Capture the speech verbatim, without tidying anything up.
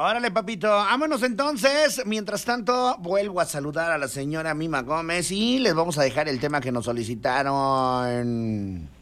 Órale, papito, vámonos entonces. Mientras tanto, vuelvo a saludar a la señora Mima Gómez y les vamos a dejar el tema que nos solicitaron.